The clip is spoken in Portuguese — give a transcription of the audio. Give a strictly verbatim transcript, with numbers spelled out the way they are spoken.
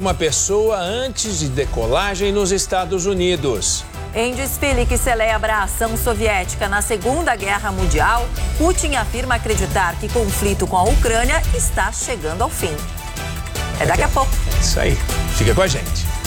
uma pessoa antes de decolagem nos Estados Unidos. Em desfile que celebra a ação soviética na Segunda Guerra Mundial, Putin afirma acreditar que o conflito com a Ucrânia está chegando ao fim. É daqui a pouco. Isso aí. Fica com a gente.